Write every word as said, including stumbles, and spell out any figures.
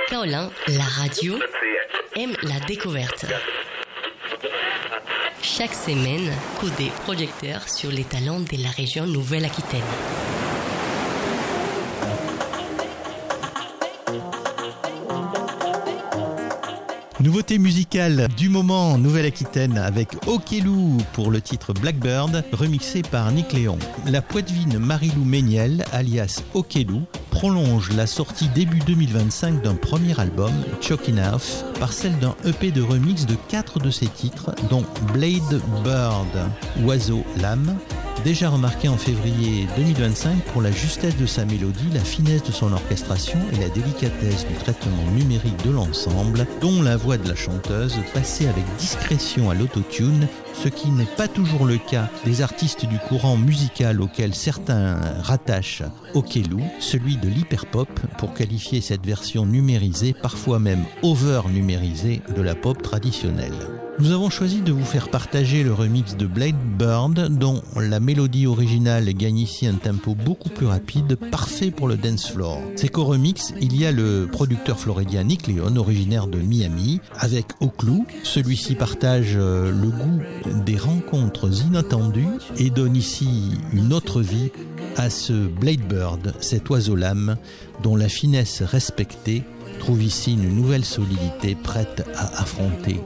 Kaolin, la radio, aime la découverte. Chaque semaine, coup des projecteurs sur les talents de la région Nouvelle-Aquitaine. Nouveauté musicale du moment en Nouvelle-Aquitaine avec Okelou pour le titre Blackbird, remixé par Nick Léon. La poitevine Marie-Lou Méniel, alias Okelou, prolonge la sortie début deux mille vingt-cinq d'un premier album, Chokin' Off, par celle d'un E P de remix de quatre de ses titres, dont Blade Bird, Oiseau Lame, déjà remarqué en février deux mille vingt-cinq pour la justesse de sa mélodie, la finesse de son orchestration et la délicatesse du traitement numérique de l'ensemble, dont la voix de la chanteuse passée avec discrétion à l'autotune, ce qui n'est pas toujours le cas des artistes du courant musical auquel certains rattachent Okelou, celui de l'hyperpop, pour qualifier cette version numérisée, parfois même over-numérisée, de la pop traditionnelle. Nous avons choisi de vous faire partager le remix de Blade Bird, dont la mélodie originale gagne ici un tempo beaucoup plus rapide, parfait pour le dance floor. C'est qu'au remix, il y a le producteur floridien Nick Léon, originaire de Miami, avec Okelou. Celui-ci partage le goût des rencontres inattendues et donne ici une autre vie à ce Blade Bird, cet oiseau lame, dont la finesse respectée trouve ici une nouvelle solidité prête à affronter